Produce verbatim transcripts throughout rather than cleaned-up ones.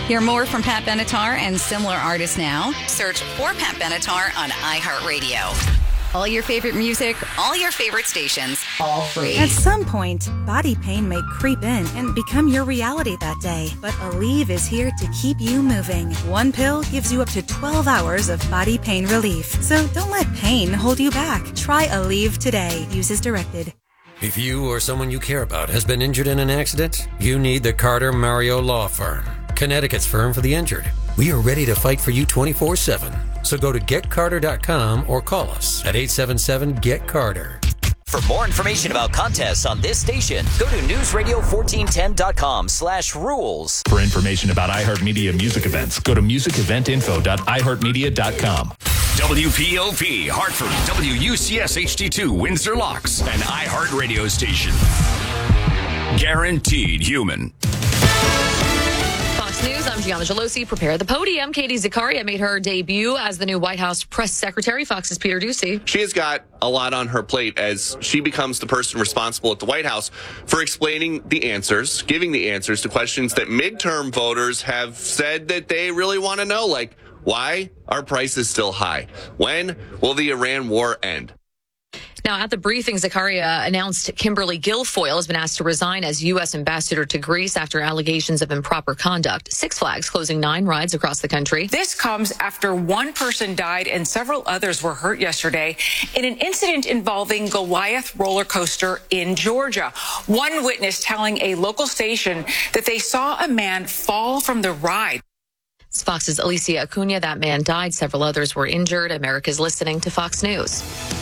Hear more from Pat Benatar and similar artists now. Search for Pat Benatar on iHeartRadio. All your favorite music, all your favorite stations, all free. At some point, body pain may creep in and become your reality that day. But Aleve is here to keep you moving. One pill gives you up to twelve hours of body pain relief. So don't let pain hold you back. Try Aleve today. Use as directed. If you or someone you care about has been injured in an accident, you need the Carter Mario Law Firm, Connecticut's firm for the injured. We are ready to fight for you twenty-four seven. So go to get carter dot com or call us at eight seven seven, get carter. For more information about contests on this station, go to newsradio fourteen ten dot com slash rules. For information about iHeartMedia music events, go to music event info dot i heart media dot com. W P O P, Hartford, W U C S H D two, Windsor Locks, an iHeart radio station. Guaranteed human. Fox News, I'm Gianna Gelosi. Prepare the podium. Katie Zakaria made her debut as the new White House press secretary. Fox's Peter Ducey. She has got a lot on her plate as she becomes the person responsible at the White House for explaining the answers, giving the answers to questions that midterm voters have said that they really want to know, like, why are prices still high? When will the Iran war end? Now, at the briefing, Zakaria announced Kimberly Guilfoyle has been asked to resign as U S ambassador to Greece after allegations of improper conduct. Six Flags closing nine rides across the country. This comes after one person died and several others were hurt yesterday in an incident involving Goliath roller coaster in Georgia. One witness telling a local station that they saw a man fall from the ride. It's Fox's Alicia Acuna. That man died. Several others were injured. America's listening to Fox News.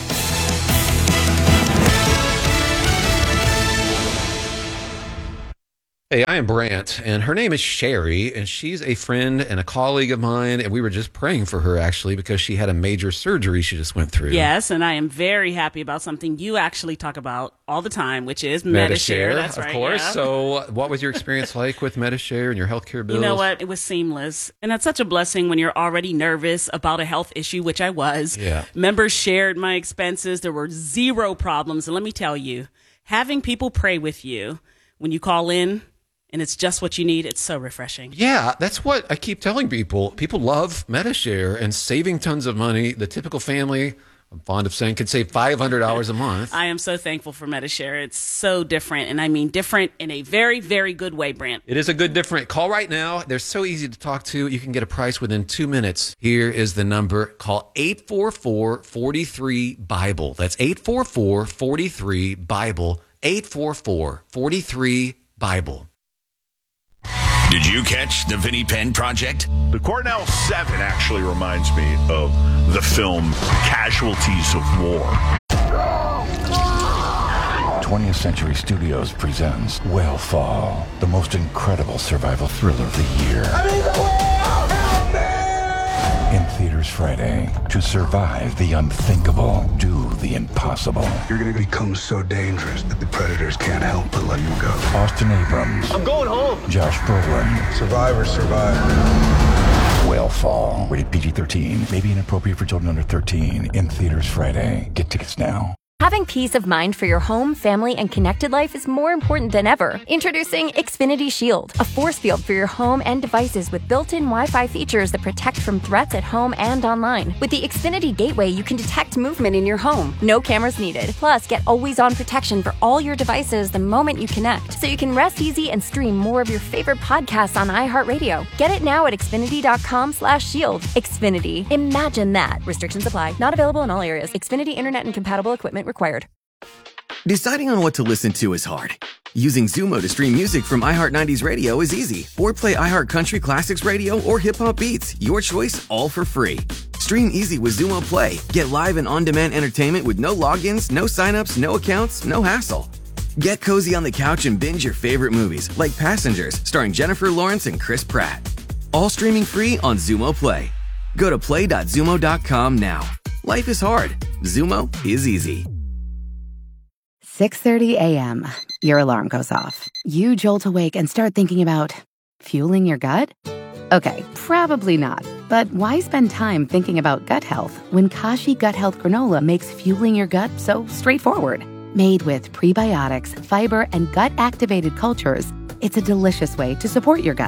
Hey, I am Brant, and her name is Sherry, and she's a friend and a colleague of mine, and we were just praying for her, actually, because she had a major surgery she just went through. Yes, and I am very happy about something you actually talk about all the time, which is Medi-Share. Medi-Share, That's of right, course. yeah. So what was your experience like with Medi-Share and your healthcare bills? You know what? It was seamless. And that's such a blessing when you're already nervous about a health issue, which I was. Yeah. Members shared my expenses. There were zero problems. And let me tell you, having people pray with you when you call in, and it's just what you need, it's so refreshing. Yeah, that's what I keep telling people. People love Medi-Share and saving tons of money. The typical family, I'm fond of saying, can save five hundred dollars a month. I am so thankful for Medi-Share. It's so different, and I mean different in a very, very good way, Brant. It is a good different. Call right now. They're so easy to talk to. You can get a price within two minutes. Here is the number. Call eight four four, four three, BIBLE. That's eight four four, four three, BIBLE. eight four four, four three, BIBLE. Did you catch the Vinnie Penn Project? The Cornell seven actually reminds me of the film Casualties of War. twentieth Century Studios presents Whale Fall, the most incredible survival thriller of the year. I'm in the whale! Help me! In theaters Friday. To survive the unthinkable, do the impossible. You're going to become so dangerous that the predators can't help but let you go. Austin Abrams. I'm going home. Josh Brolin. Survivor, survivor. Whale Fall. Rated P G thirteen. May be inappropriate for children under thirteen. In theaters Friday. Get tickets now. Having peace of mind for your home, family, and connected life is more important than ever. Introducing Xfinity Shield, a force field for your home and devices with built-in Wi-Fi features that protect from threats at home and online. With the Xfinity Gateway, you can detect movement in your home. No cameras needed. Plus, get always-on protection for all your devices the moment you connect, so you can rest easy and stream more of your favorite podcasts on iHeartRadio. Get it now at xfinity.com slash shield. Xfinity. Imagine that. Restrictions apply. Not available in all areas. Xfinity Internet and compatible equipment required. Deciding on what to listen to is hard. Using Zumo to stream music from iHeart nineties Radio is easy. Or play iHeart Country Classics Radio or Hip Hop Beats. Your choice, all for free. Stream easy with Zumo Play. Get live and on-demand entertainment with no logins, no signups, no accounts, no hassle. Get cozy on the couch and binge your favorite movies, like Passengers, starring Jennifer Lawrence and Chris Pratt. All streaming free on Zumo Play. Go to play dot zumo dot com now. Life is hard. Zumo is easy. six thirty a.m. Your alarm goes off. You jolt awake and start thinking about fueling your gut? Okay, probably not. But why spend time thinking about gut health when Kashi Gut Health Granola makes fueling your gut so straightforward? Made with prebiotics, fiber, and gut-activated cultures, it's a delicious way to support your gut.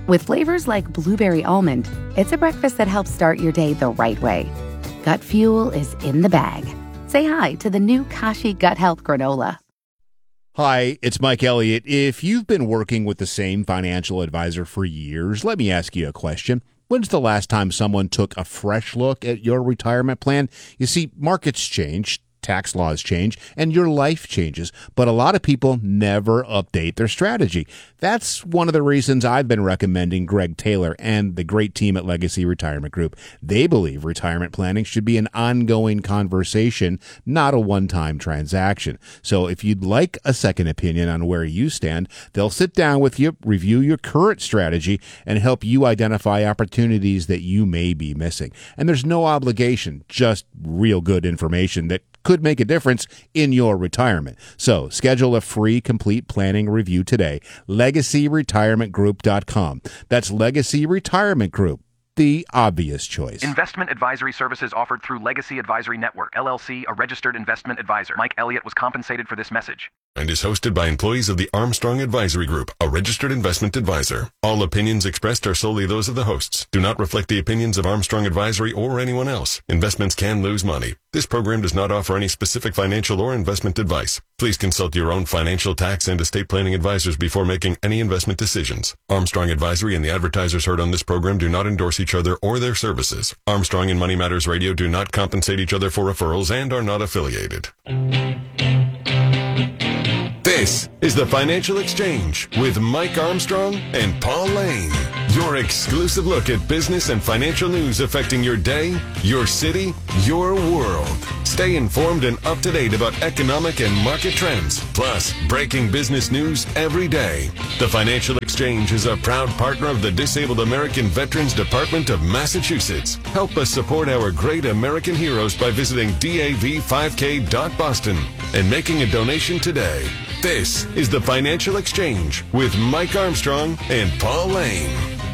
With flavors like blueberry almond, it's a breakfast that helps start your day the right way. Gut Fuel is in the bag. Say hi to the new Kashi Gut Health Granola. Hi, it's Mike Elliott. If you've been working with the same financial advisor for years, let me ask you a question. When's the last time someone took a fresh look at your retirement plan? You see, markets change, tax laws change, and your life changes, but a lot of people never update their strategy. That's one of the reasons I've been recommending Greg Taylor and the great team at Legacy Retirement Group. They believe retirement planning should be an ongoing conversation, not a one-time transaction. So if you'd like a second opinion on where you stand, they'll sit down with you, review your current strategy, and help you identify opportunities that you may be missing. And there's no obligation, just real good information that could make a difference in your retirement. So schedule a free complete planning review today. legacy retirement group dot com. That's Legacy Retirement Group, the obvious choice. Investment advisory services offered through Legacy Advisory Network, L L C, a registered investment advisor. Mike Elliott was compensated for this message. And is hosted by employees of the Armstrong Advisory Group, a registered investment advisor. All opinions expressed are solely those of the hosts. Do not reflect the opinions of Armstrong Advisory or anyone else. Investments can lose money. This program does not offer any specific financial or investment advice. Please consult your own financial, tax, and estate planning advisors before making any investment decisions. Armstrong Advisory and the advertisers heard on this program do not endorse each other or their services. Armstrong and Money Matters Radio do not compensate each other for referrals and are not affiliated. This is the Financial Exchange with Mike Armstrong and Paul Lane. Your exclusive look at business and financial news affecting your day, your city, your world. Stay informed and up to date about economic and market trends, plus breaking business news every day. The Financial Exchange is a proud partner of the Disabled American Veterans Department of Massachusetts. Help us support our great American heroes by visiting D A V five K dot boston and making a donation today. This is the Financial Exchange with Mike Armstrong and Paul Lane.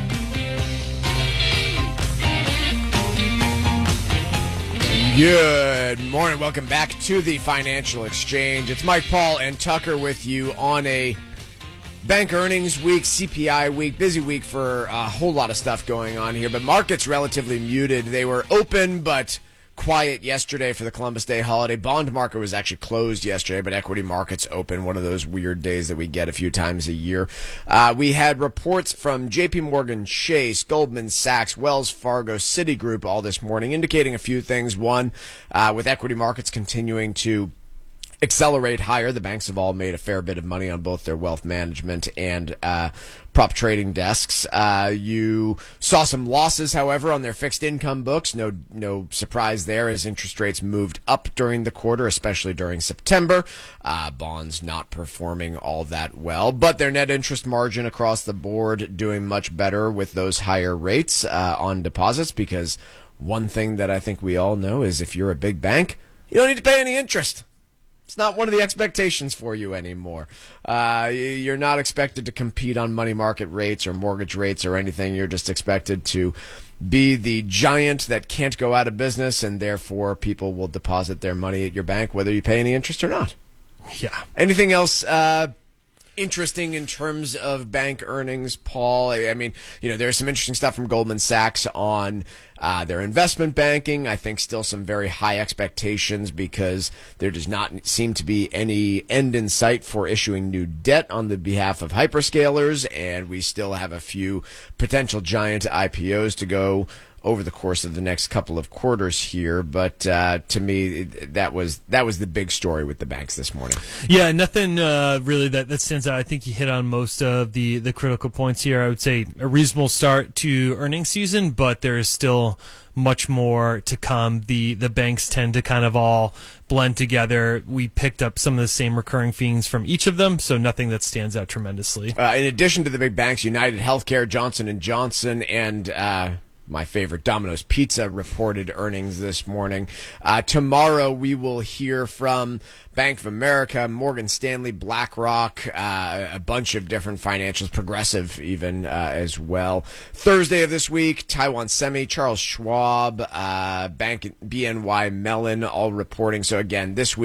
Good morning. Welcome back to the Financial Exchange. It's Mike, Paul, and Tucker with you on a bank earnings week, C P I week, busy week for a whole lot of stuff going on here, but markets relatively muted. They were open, but quiet yesterday for the Columbus Day holiday. Bond market was actually closed yesterday, but equity markets open, one of those weird days that we get a few times a year. Uh, we had reports from J P Morgan Chase, Goldman Sachs, Wells Fargo, Citigroup all this morning, indicating a few things. One, uh, with equity markets continuing to accelerate higher, the banks have all made a fair bit of money on both their wealth management and uh, prop trading desks. Uh, you saw some losses, however, on their fixed income books. No, no surprise there as interest rates moved up during the quarter, especially during September. Uh, bonds not performing all that well, but their net interest margin across the board doing much better with those higher rates uh, on deposits, because one thing that I think we all know is if you're a big bank, you don't need to pay any interest. It's not one of the expectations for you anymore. Uh, you're not expected to compete on money market rates or mortgage rates or anything. You're just expected to be the giant that can't go out of business, and therefore people will deposit their money at your bank whether you pay any interest or not. Yeah. Anything else uh, interesting in terms of bank earnings, Paul? I, I mean, you know, there's some interesting stuff from Goldman Sachs on Uh, their investment banking. I think still some very high expectations because there does not seem to be any end in sight for issuing new debt on the behalf of hyperscalers, and we still have a few potential giant I P Os to go over the course of the next couple of quarters here. But uh, to me, that was that was the big story with the banks this morning. Yeah, nothing uh, really that, that stands out. I think you hit on most of the, the critical points here. I would say a reasonable start to earnings season, but there is still much more to come. The the banks tend to kind of all blend together. We picked up some of the same recurring themes from each of them, so nothing that stands out tremendously. Uh, in addition to the big banks, United Healthcare, Johnson and Johnson, and uh, my favorite, Domino's Pizza, reported earnings this morning. Uh, tomorrow we will hear from Bank of America, Morgan Stanley, BlackRock, uh, a bunch of different financials, Progressive even uh, as well. Thursday of this week, Taiwan Semi, Charles Schwab, uh, Bank B N Y Mellon, all reporting. So again, this week,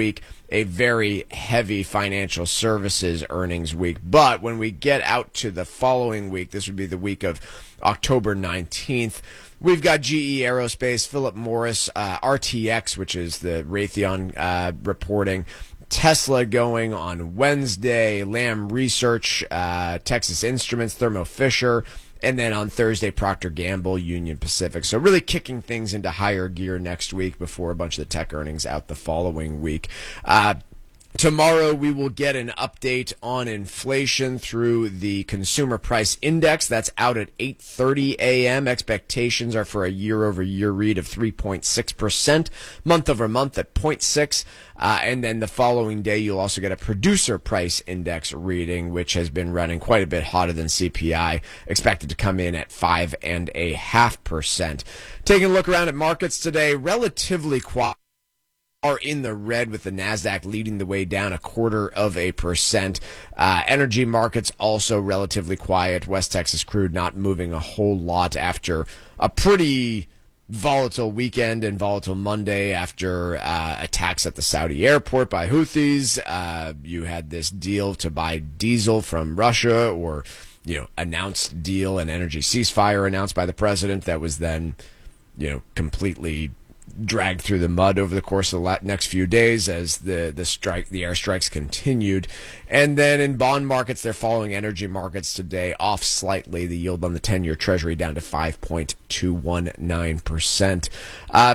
a very heavy financial services earnings week. But when we get out to the following week, this would be the week of October nineteenth, we've got G E Aerospace, Philip Morris, uh, R T X, which is the Raytheon uh, reporting, Tesla going on Wednesday, Lam Research, uh, Texas Instruments, Thermo Fisher, and then on Thursday, Procter and Gamble, Union Pacific. So really kicking things into higher gear next week before a bunch of the tech earnings out the following week. Uh, Tomorrow we will get an update on inflation through the Consumer Price Index. That's out at eight thirty a.m. Expectations are for a year-over-year read of three point six percent, month-over-month at zero point six. Uh, and then the following day you'll also get a Producer Price Index reading, which has been running quite a bit hotter than C P I, expected to come in at five and a half percent. Taking a look around at markets today, relatively quiet. Are in the red with the NASDAQ leading the way down a quarter of a percent. Uh, energy markets also relatively quiet. West Texas crude not moving a whole lot after a pretty volatile weekend and volatile Monday after uh, attacks at the Saudi airport by Houthis. Uh, you had this deal to buy diesel from Russia, or, you know, announced deal, an energy ceasefire announced by the president that was then, you know, completely dragged through the mud over the course of the next few days as the the strike the airstrikes continued. And then in bond markets, they're following energy markets today, off slightly. The yield on the ten-year Treasury down to five point two one nine percent. Uh,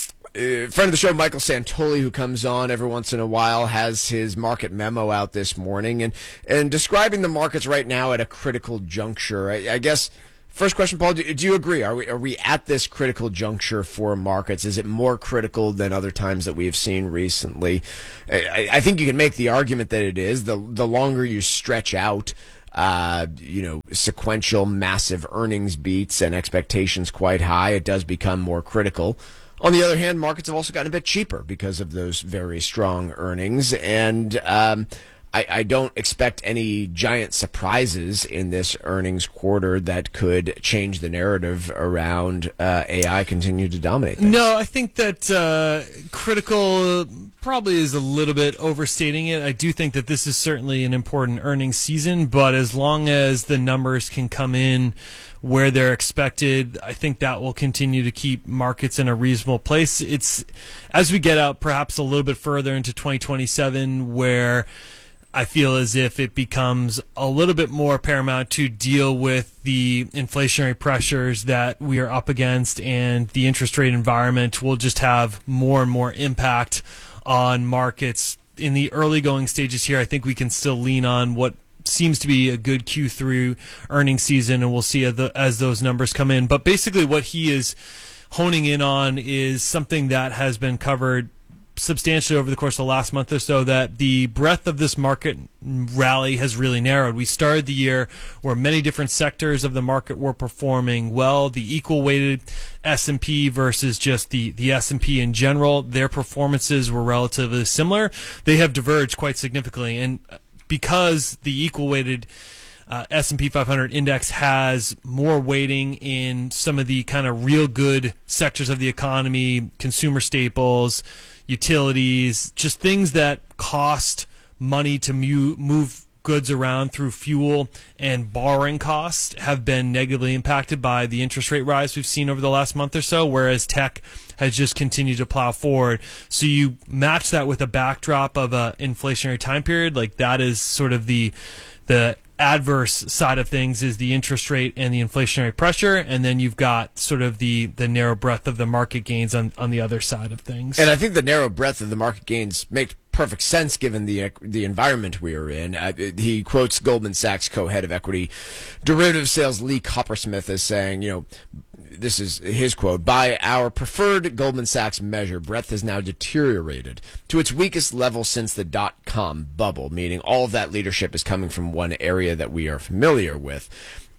Uh, friend of the show, Michael Santoli, who comes on every once in a while, has his market memo out this morning and, and describing the markets right now at a critical juncture. I, I guess, first question, Paul, do, do you agree? Are we, are we at this critical juncture for markets? Is it more critical than other times that we have seen recently? I, I think you can make the argument that it is. The, the longer you stretch out, Uh, you know, sequential massive earnings beats and expectations quite high, it does become more critical. On the other hand, markets have also gotten a bit cheaper because of those very strong earnings, and um, I, I don't expect any giant surprises in this earnings quarter that could change the narrative around uh, A I continue to dominate things. No, I think that uh, critical probably is a little bit overstating it. I do think that this is certainly an important earnings season, but as long as the numbers can come in where they're expected, I think that will continue to keep markets in a reasonable place. It's as we get out perhaps a little bit further into twenty twenty-seven where I feel as if it becomes a little bit more paramount to deal with the inflationary pressures that we are up against, and the interest rate environment will just have more and more impact on markets. In the early going stages here, I think we can still lean on what seems to be a good Q three earnings season, and we'll see as, the, as those numbers come in. But basically what he is honing in on is something that has been covered substantially over the course of the last month or so, that the breadth of this market rally has really narrowed. We started the year where many different sectors of the market were performing well. The equal weighted S and P versus just the, the S and P in general, their performances were relatively similar. They have diverged quite significantly, and because the equal weighted Uh, S and P five hundred index has more weighting in some of the kind of real good sectors of the economy, consumer staples, utilities, just things that cost money to mu- move goods around through fuel and borrowing costs, have been negatively impacted by the interest rate rise we've seen over the last month or so, whereas tech has just continued to plow forward. So you match that with a backdrop of an inflationary time period, like that is sort of the the adverse side of things, is the interest rate and the inflationary pressure, and then you've got sort of the the narrow breadth of the market gains on, on the other side of things. And I think the narrow breadth of the market gains make perfect sense given the the environment we are in. Uh, he quotes Goldman Sachs co-head of equity derivative sales Lee Coppersmith as saying, you know, this is his quote, "By our preferred Goldman Sachs measure, breadth has now deteriorated to its weakest level since the dot-com bubble," meaning all of that leadership is coming from one area that we are familiar with.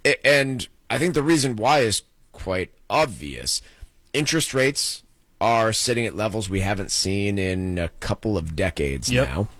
And I think the reason why is quite obvious. Interest rates are sitting at levels we haven't seen in a couple of decades yep. now.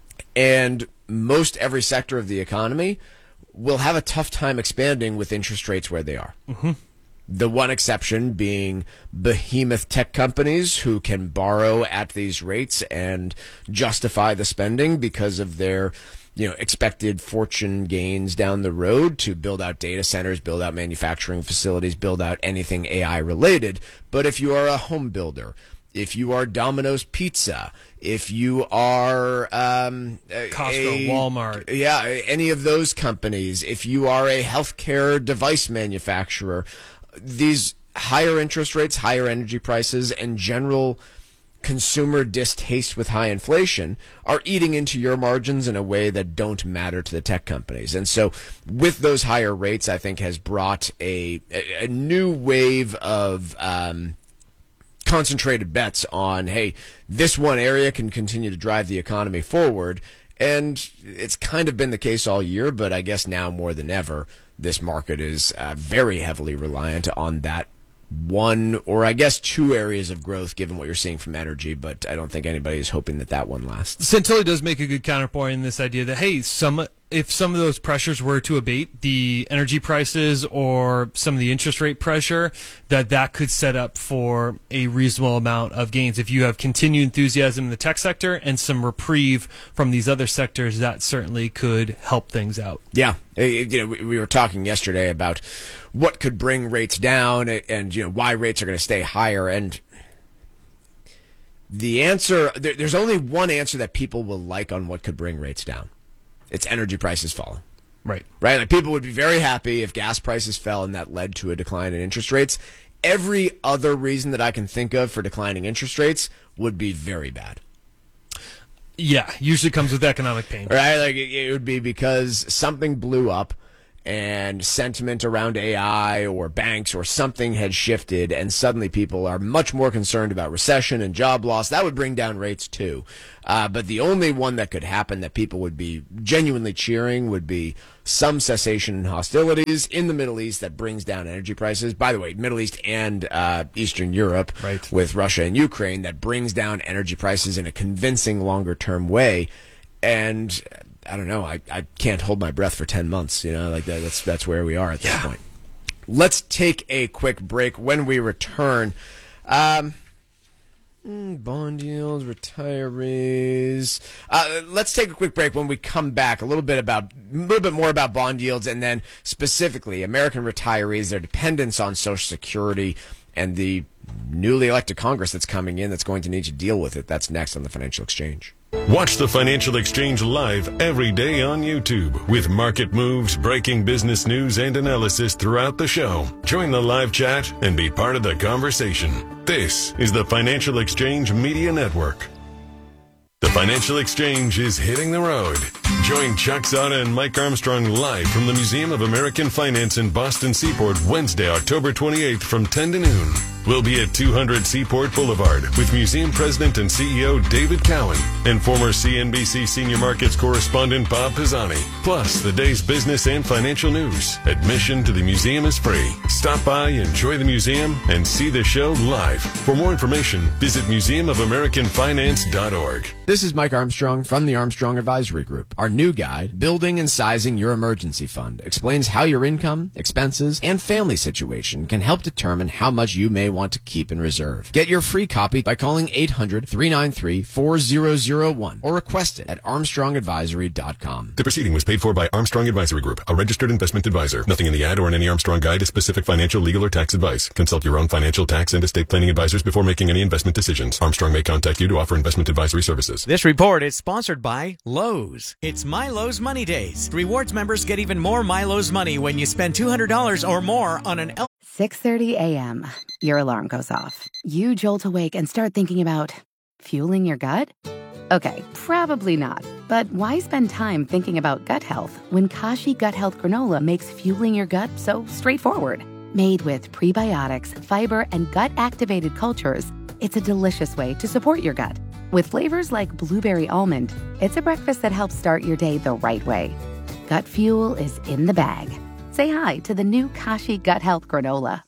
And most every sector of the economy will have a tough time expanding with interest rates where they are. Mm-hmm. The one exception being behemoth tech companies who can borrow at these rates and justify the spending because of their, you know, expected fortune gains down the road to build out data centers, build out manufacturing facilities, build out anything A I related. But if you are a home builder, if you are Domino's Pizza, if you are um, Costco, a, Walmart, yeah, any of those companies, if you are a healthcare device manufacturer, these higher interest rates, higher energy prices, and general consumer distaste with high inflation are eating into your margins in a way that don't matter to the tech companies. And so with those higher rates, I think has brought a, a, a new wave of um, concentrated bets on, hey, this one area can continue to drive the economy forward. And it's kind of been the case all year, but I guess now more than ever, this market is uh, very heavily reliant on that one, or I guess two areas of growth, given what you're seeing from energy, but I don't think anybody is hoping that that one lasts. Santilli does make a good counterpoint in this idea that, hey, some if some of those pressures were to abate, the energy prices or some of the interest rate pressure, that that could set up for a reasonable amount of gains. If you have continued enthusiasm in the tech sector and some reprieve from these other sectors, that certainly could help things out. Yeah. You know, we were talking yesterday about what could bring rates down and, you know, why rates are going to stay higher. And the answer, there's only one answer that people will like on what could bring rates down. It's energy prices falling. Right. Right? Like, people would be very happy if gas prices fell and that led to a decline in interest rates. Every other reason that I can think of for declining interest rates would be very bad. Yeah, usually comes with economic pain. Right? Like, it would be because something blew up and sentiment around A I or banks or something had shifted, and suddenly people are much more concerned about recession and job loss. That would bring down rates too. Uh, but the only one that could happen that people would be genuinely cheering would be some cessation in hostilities in the Middle East that brings down energy prices. By the way, Middle East and uh, Eastern Europe, right, with Russia and Ukraine, that brings down energy prices in a convincing longer-term way. And I don't know, I, I can't hold my breath for ten months. You know, like that, that's that's where we are at this yeah. point. Let's take a quick break. When we return, um, bond yields, retirees. Uh, let's take a quick break. When we come back, a little bit about, a little bit more about bond yields, and then specifically American retirees, their dependence on Social Security, and the newly elected Congress that's coming in that's going to need to deal with it. That's next on the Financial Exchange. Watch the Financial Exchange live every day on YouTube with market moves, breaking business news, and analysis throughout the show. Join the live chat and be part of the conversation. This is the Financial Exchange Media Network. The Financial Exchange is hitting the road. Join Chuck Zada and Mike Armstrong live from the Museum of American Finance in Boston Seaport Wednesday, October twenty-eighth from ten to noon. We'll be at two hundred Seaport Boulevard with Museum President and C E O David Cowan and former C N B C Senior Markets Correspondent Bob Pisani. Plus, the day's business and financial news. Admission to the museum is free. Stop by, enjoy the museum, and see the show live. For more information, visit museum of american finance dot org. This is Mike Armstrong from the Armstrong Advisory Group. Our new guide, Building and Sizing Your Emergency Fund, explains how your income, expenses, and family situation can help determine how much you may want to keep in reserve. Get your free copy by calling eight hundred, three nine three, four zero zero one or request it at armstrong advisory dot com. The proceeding was paid for by Armstrong Advisory Group, a registered investment advisor. Nothing in the ad or in any Armstrong guide is specific financial, legal, or tax advice. Consult your own financial, tax, and estate planning advisors before making any investment decisions. Armstrong may contact you to offer investment advisory services. This report is sponsored by Lowe's. It's MyLowe's Money Days. Rewards members get even more MyLowe's money when you spend two hundred dollars or more on an L- six thirty a.m. Your alarm goes off. You jolt awake and start thinking about fueling your gut? Okay, probably not. But why spend time thinking about gut health when Kashi Gut Health Granola makes fueling your gut so straightforward? Made with prebiotics, fiber, and gut-activated cultures, it's a delicious way to support your gut. With flavors like blueberry almond, it's a breakfast that helps start your day the right way. Gut fuel is in the bag. Say hi to the new Kashi Gut Health Granola.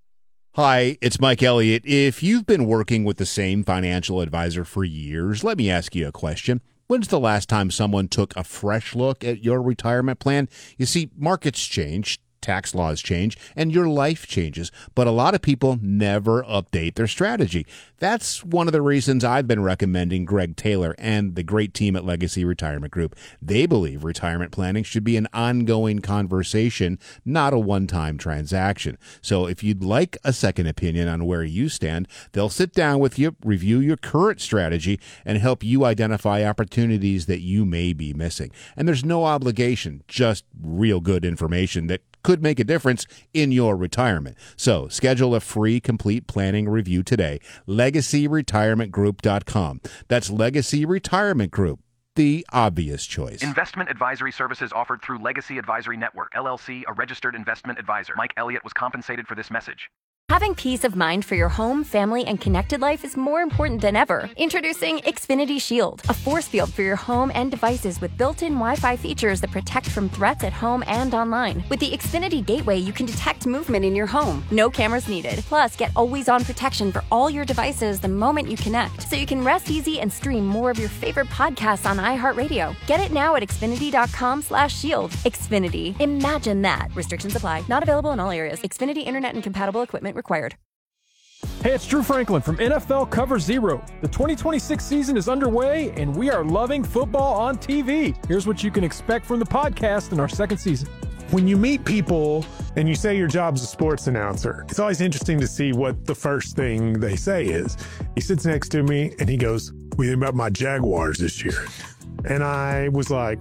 Hi, it's Mike Elliott. If you've been working with the same financial advisor for years, let me ask you a question. When's the last time someone took a fresh look at your retirement plan? You see, markets change. tax laws change, and your life changes. But a lot of people never update their strategy. That's one of the reasons I've been recommending Greg Taylor and the great team at Legacy Retirement Group. They believe retirement planning should be an ongoing conversation, not a one-time transaction. So if you'd like a second opinion on where you stand, they'll sit down with you, review your current strategy, and help you identify opportunities that you may be missing. And there's no obligation, just real good information that could make a difference in your retirement. So schedule a free complete planning review today. legacy retirement group dot com. That's Legacy Retirement Group, the obvious choice. Investment advisory services offered through Legacy Advisory Network, L L C, a registered investment advisor. Mike Elliott was compensated for this message. Having peace of mind for your home, family, and connected life is more important than ever. Introducing Xfinity Shield, a force field for your home and devices with built-in Wi-Fi features that protect from threats at home and online. With the Xfinity Gateway, you can detect movement in your home. No cameras needed. Plus, get always-on protection for all your devices the moment you connect, so you can rest easy and stream more of your favorite podcasts on iHeartRadio. Get it now at xfinity.com slash shield. Xfinity. Imagine that. Restrictions apply. Not available in all areas. Xfinity Internet and compatible equipment required. Hey, it's Drew Franklin from N F L Cover Zero. The twenty twenty-six season is underway, and we are loving football on T V. Here's what you can expect from the podcast in our second season. When you meet people and you say your job's a sports announcer, it's always interesting to see what the first thing they say is. He sits next to me and he goes, "What do you think about my Jaguars this year?" And I was like,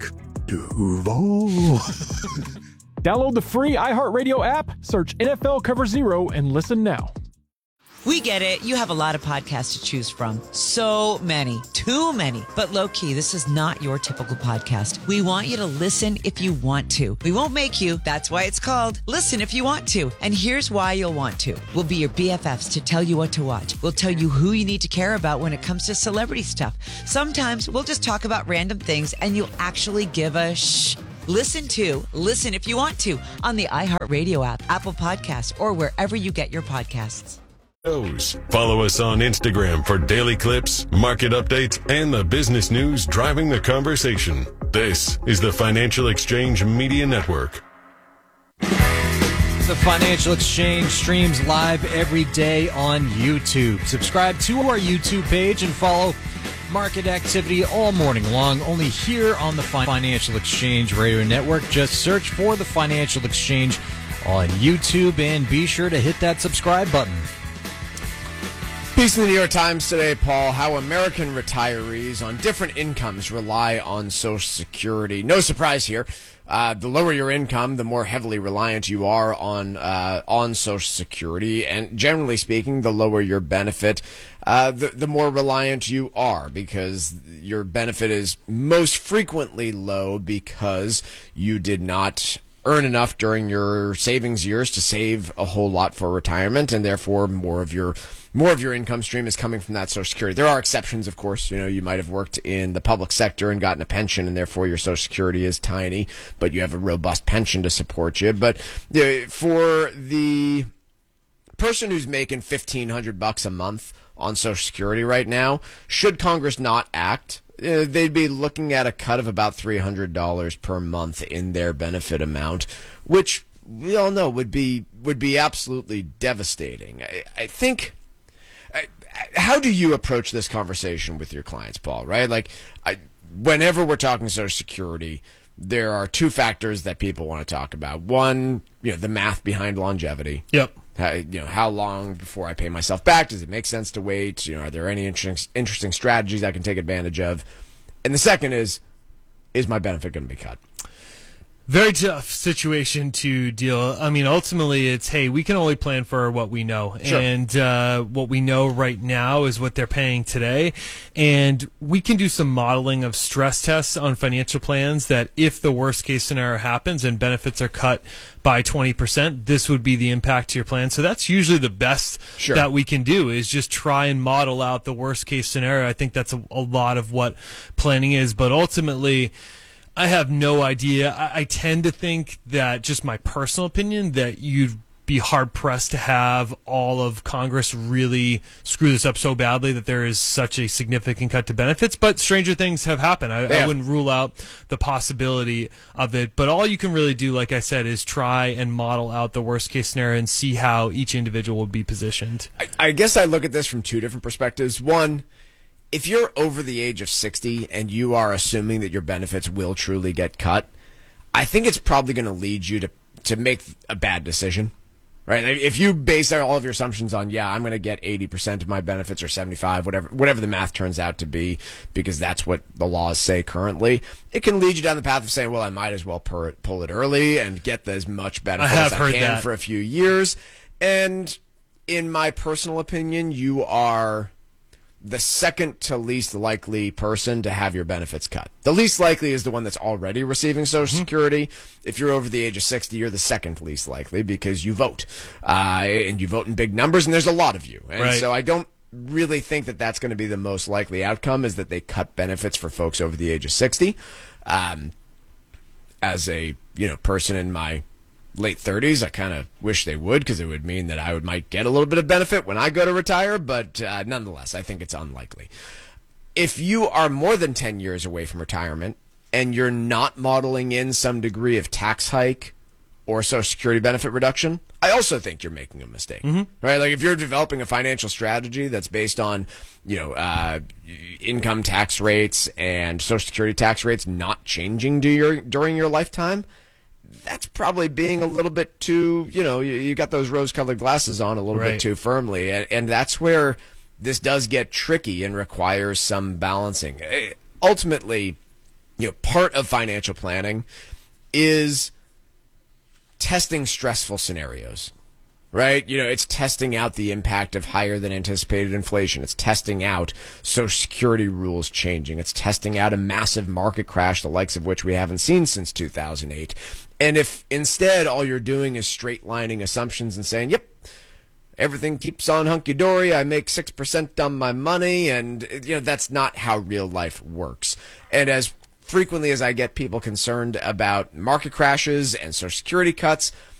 Duval. Download the free iHeartRadio app, search N F L Cover Zero, and listen now. We get it. You have a lot of podcasts to choose from. So many. Too many. But low-key, this is not your typical podcast. We want you to listen if you want to. We won't make you. That's why it's called Listen If You Want To. And here's why you'll want to. We'll be your B F Fs to tell you what to watch. We'll tell you who you need to care about when it comes to celebrity stuff. Sometimes we'll just talk about random things and you'll actually give a shh. Listen to Listen If You Want To on the iHeartRadio app, Apple Podcasts, or wherever you get your podcasts. Follow us on Instagram for daily clips, market updates, and the business news driving the conversation. This is the Financial Exchange Media Network. The Financial Exchange streams live every day on YouTube. Subscribe to our YouTube page and follow market activity all morning long, only here on the Financial Exchange Radio Network. Just search for the Financial Exchange on YouTube and be sure to hit that subscribe button. Piece in the New York Times today, Paul, how American retirees on different incomes rely on Social Security. No surprise here. Uh, the lower your income, the more heavily reliant you are on uh, on Social Security. And generally speaking, the lower your benefit, uh, the, the more reliant you are, because your benefit is most frequently low because you did not earn enough during your savings years to save a whole lot for retirement, and therefore more of your more of your income stream is coming from that Social Security. There are exceptions, of course. You know, you might have worked in the public sector and gotten a pension, and therefore your Social Security is tiny, but you have a robust pension to support you. But you know, for the person who's making fifteen hundred bucks a month on Social Security right now, should Congress not act, Uh, they'd be looking at a cut of about three hundred dollars per month in their benefit amount, which we all know would be would be absolutely devastating. I, I think. I, how do you approach this conversation with your clients, Paul? Right, like I, whenever we're talking Social Security, there are two factors that people want to talk about. One, you know, the math behind longevity. Yep. How, you know, how long before I pay myself back? Does it make sense to wait? You know, are there any interesting interesting strategies I can take advantage of? And the second is, is my benefit going to be cut? Very tough situation to deal. I mean, ultimately, it's, hey, we can only plan for what we know. Sure. And uh, what we know right now is what they're paying today. And we can do some modeling of stress tests on financial plans that if the worst case scenario happens and benefits are cut by twenty percent, this would be the impact to your plan. So that's usually the best Sure. that we can do, is just try and model out the worst case scenario. I think that's a, a lot of what planning is. But ultimately, I have no idea. I, I tend to think that, just my personal opinion, that you'd be hard pressed to have all of Congress really screw this up so badly that there is such a significant cut to benefits. But stranger things have happened. I, Yeah. I wouldn't rule out the possibility of it. But all you can really do, like I said, is try and model out the worst case scenario and see how each individual will be positioned. I, I guess I look at this from two different perspectives. One, if you're over the age of sixty and you are assuming that your benefits will truly get cut, I think it's probably going to lead you to, to make a bad decision, right? Like, if you base all of your assumptions on, yeah, I'm going to get eighty percent of my benefits or seventy-five, whatever, whatever the math turns out to be, because that's what the laws say currently, it can lead you down the path of saying, well, I might as well pull it, pull it early and get as much benefit I have as I heard can that. for a few years. And in my personal opinion, you are the second to least likely person to have your benefits cut. The least likely is the one that's already receiving Social Mm-hmm. Security. If you're over the age of sixty, you're the second least likely because you vote. Uh, and you vote in big numbers, and there's a lot of you. And Right. so I don't really think that that's going to be the most likely outcome, is that they cut benefits for folks over the age of sixty. Um, as a you know person in my late thirties, I kind of wish they would, because it would mean that I would might get a little bit of benefit when I go to retire, but uh, nonetheless, I think it's unlikely. If you are more than ten years away from retirement and you're not modeling in some degree of tax hike or Social Security benefit reduction, I also think you're making a mistake, right? Like if you're developing a financial strategy that's based on, you know, uh, income tax rates and Social Security tax rates not changing do your, during your lifetime, that's probably being a little bit too, you know, you, you got those rose-colored glasses on a little Right. bit too firmly. And, and that's where this does get tricky and requires some balancing. Eh, Ultimately, you know, part of financial planning is testing stressful scenarios, right? You know, it's testing out the impact of higher than anticipated inflation. It's testing out Social Security rules changing. It's testing out a massive market crash, the likes of which we haven't seen since two thousand eight. And if instead all you're doing is straight lining assumptions and saying, yep, everything keeps on hunky-dory, I make six percent on my money, and you know that's not how real life works. And as frequently as I get people concerned about market crashes and Social Security cuts,